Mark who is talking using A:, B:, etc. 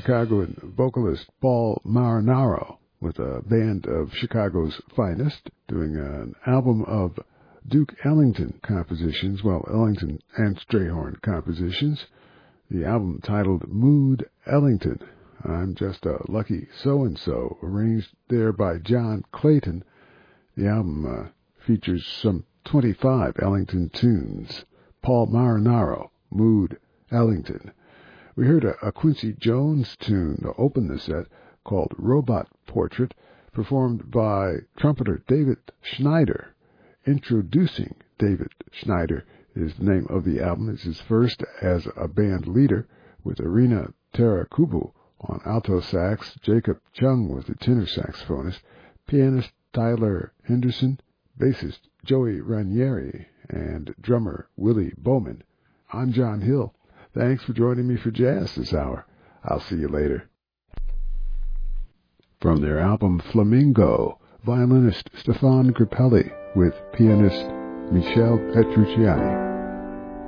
A: Chicagoan vocalist Paul Marinaro with a band of Chicago's finest, doing an album of Duke Ellington compositions, Ellington and Strayhorn compositions. The album titled Mood Ellington. I'm Just a Lucky So-and-So, arranged there by John Clayton. The album features some 25 Ellington tunes. Paul Marinaro, Mood Ellington. We heard a Quincy Jones tune to open the set called Robot Portrait, performed by trumpeter David Schneider. Introducing David Schneider is the name of the album. It's his first as a band leader, with Irina Tarakubu on alto sax, Jacob Chung was the tenor saxophonist, pianist Tyler Henderson, bassist Joey Ranieri, and drummer Willie Bowman. I'm John Hill. Thanks for joining me for jazz this hour. I'll see you later. From their album Flamingo, violinist Stefan Grappelli with pianist Michel Petrucciani.